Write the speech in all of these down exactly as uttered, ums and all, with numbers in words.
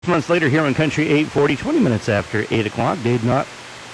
Months later here on Country eight forty, twenty minutes after eight o'clock, did not...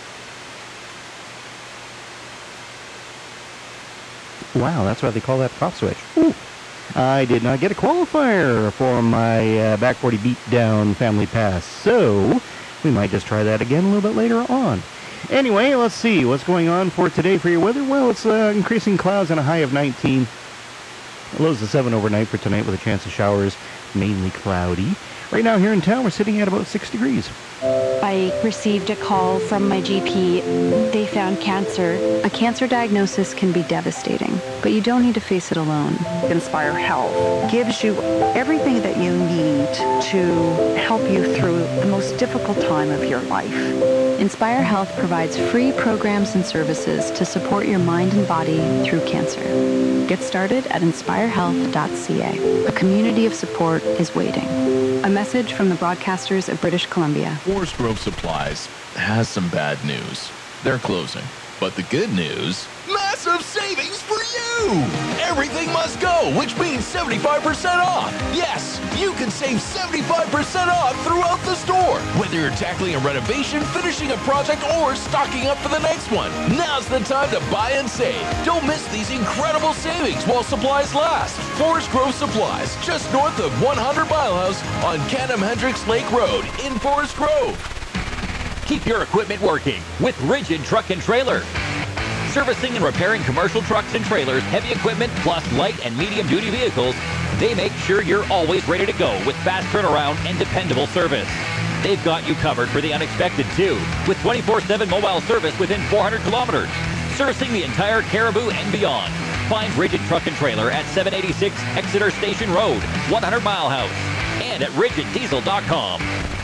Wow, that's why they call that prop switch. Ooh. I did not get a qualifier for my uh, Back forty Beatdown Family Pass, so we might just try that again a little bit later on. Anyway, let's see what's going on for today for your weather. Well, it's uh, increasing clouds and a high of nineteen. Lows of seven overnight for tonight with a chance of showers, mainly cloudy. Right now here in town, we're sitting at about six degrees. I received a call from my G P. They found cancer. A cancer diagnosis can be devastating, but you don't need to face it alone. Inspire Health gives you everything that you need to help you through the most difficult time of your life. Inspire Health provides free programs and services to support your mind and body through cancer. Get started at inspire health dot c a. A community of support is waiting. A message from the broadcasters of British Columbia. Forest Grove Supplies has some bad news. They're closing. But the good news, massive savings for you! Everything must go, which means seventy-five percent off. Yes, you can save seventy-five percent off throughout the store. Whether you're tackling a renovation, finishing a project, or stocking up for the next one, now's the time to buy and save. Don't miss these incredible savings while supplies last. Forest Grove Supplies, just north of one hundred Mile House on Canham Hendricks Lake Road in Forest Grove. Keep your equipment working with Rigid Truck and Trailer. Servicing and repairing commercial trucks and trailers, heavy equipment, plus light and medium duty vehicles, they make sure you're always ready to go with fast turnaround and dependable service. They've got you covered for the unexpected too, with twenty-four seven mobile service within four hundred kilometers, servicing the entire Cariboo and beyond. Find Rigid Truck and Trailer at seven eighty-six Exeter Station Road, one hundred Mile House, and at rigid diesel dot com.